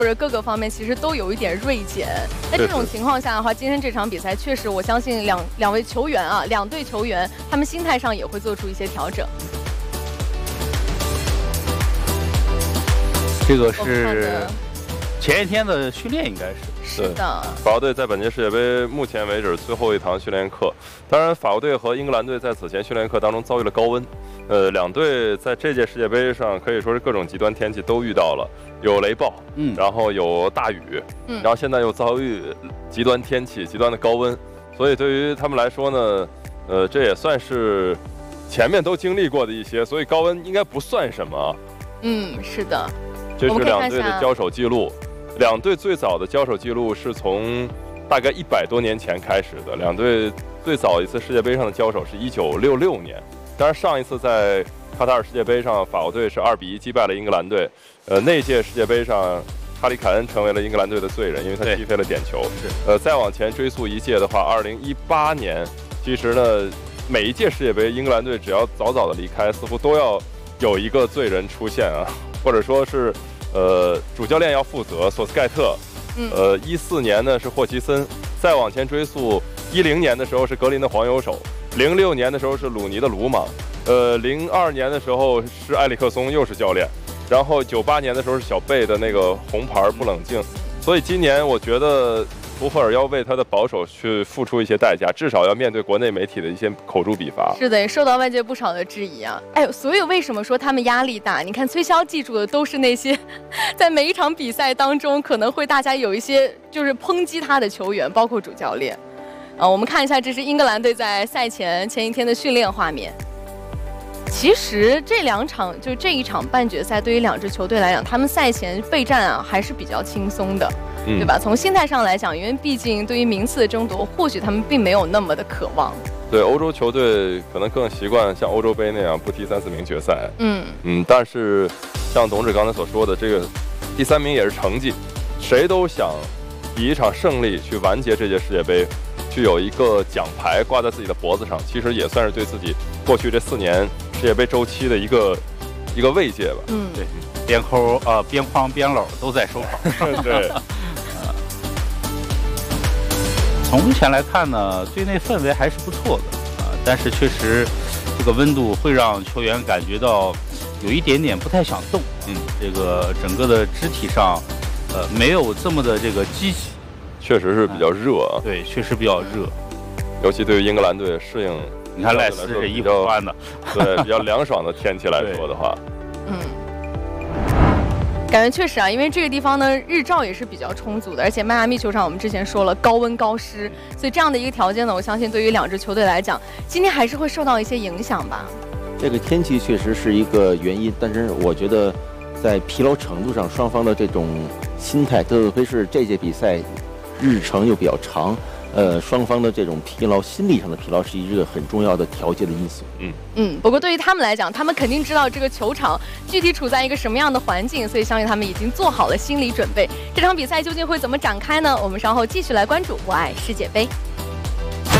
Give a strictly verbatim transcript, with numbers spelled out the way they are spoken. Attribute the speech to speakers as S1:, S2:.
S1: 或者各个方面其实都有一点锐减。在这种情况下的话，今天这场比赛确实，我相信两两位球员啊，两队球员，他们心态上也会做出一些调整。
S2: 这个是前一天的训练，应该是。
S1: 是的，
S3: 法国队在本届世界杯目前为止最后一堂训练课。当然，法国队和英格兰队在此前训练课当中遭遇了高温。呃，两队在这届世界杯上可以说是各种极端天气都遇到了，有雷暴，嗯，然后有大雨，嗯，然后现在又遭遇极端天气、极端的高温，所以对于他们来说呢，呃，这也算是前面都经历过的一些，所以高温应该不算什么。
S1: 嗯，是的。
S3: 这是两队的交手记录。 两队最早的交手记录是从大概一百多年前开始的。两队最早一次世界杯上的交手是一九六六年，当然上一次在卡塔尔世界杯上，法国队是二比一击败了英格兰队。呃，那届世界杯上，哈里凯恩成为了英格兰队的罪人，因为他踢飞了点球。呃，再往前追溯一届的话，二零一八年，其实呢，每一届世界杯，英格兰队只要早早的离开，似乎都要有一个罪人出现啊，或者说是。 呃，主教练要负责，索斯盖特。呃，一四年呢是霍奇森，再往前追溯，一零年的时候是格林的黄油手，零六年的时候是鲁尼的鲁莽，呃，零二年的时候是埃里克松又是教练，然后九八年的时候是小贝的那个红牌不冷静，所以今年我觉得。 图赫尔要为他的保守去付出一些代价，至少要面对国内媒体的一些口诛笔伐。
S1: 是的，也受到外界不少的质疑啊。哎，所以为什么说他们压力大？你看崔潇记住的都是那些在每一场比赛当中可能会大家有一些就是抨击他的球员，包括主教练。啊，我们看一下，这是英格兰队在赛前前一天的训练画面。 其实这两场就这一场半决赛，对于两支球队来讲，他们赛前备战啊还是比较轻松的，嗯、对吧？从心态上来讲，因为毕竟对于名次的争夺，或许他们并没有那么的渴望。
S3: 对，欧洲球队可能更习惯像欧洲杯那样不踢三四名决赛。嗯嗯，但是像董事刚才所说的，这个第三名也是成绩，谁都想以一场胜利去完结这届世界杯。 去有一个奖牌挂在自己的脖子上，其实也算是对自己过去这四年世界杯周期的一个一个慰藉吧。
S2: 嗯，对，边扣呃边框边篓都在手上。
S3: 对。
S2: 从目前来看呢，队内氛围还是不错的啊、呃，但是确实这个温度会让球员感觉到有一点点不太想动。嗯，这个整个的肢体上，呃，没有这么的这个积极。
S3: 确实是比较热啊，
S2: 对，确实比较热，
S3: 尤其对于英格兰队适应，
S2: 你看赖斯这衣服穿的，
S3: 对，比较凉爽的天气来说的话，
S1: 嗯，感觉确实啊，因为这个地方呢日照也是比较充足的，而且迈阿密球场我们之前说了高温高湿，所以这样的一个条件呢，我相信对于两支球队来讲，今天还是会受到一些影响吧。
S4: 这个天气确实是一个原因，但是我觉得在疲劳程度上，双方的这种心态，特别是这届比赛。 日程又比较长，呃，双方的这种疲劳，心理上的疲劳是一个很重要的调节的因素。
S1: 嗯嗯，不过对于他们来讲，他们肯定知道这个球场具体处在一个什么样的环境，所以相信他们已经做好了心理准备。这场比赛究竟会怎么展开呢？我们稍后继续来关注博爱世界杯。